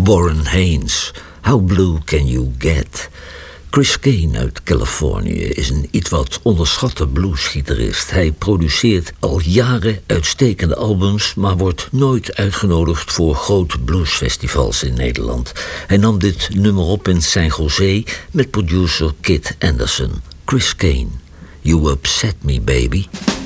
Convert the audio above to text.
Warren Haynes, How Blue Can You Get? Chris Kane uit Californië is een iets wat onderschatte bluesgitarist. Hij produceert al jaren uitstekende albums, maar wordt nooit uitgenodigd voor grote bluesfestivals in Nederland. Hij nam dit nummer op in San Jose met producer Kit Anderson. Chris Kane, You Upset Me Baby.